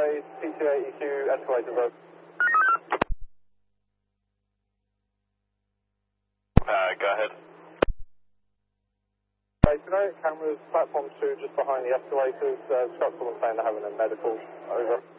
runway, P28EQ, escalators over. Go ahead. Tonight, cameras, platform 2 just behind the escalators, structural and saying they're having a medical, over.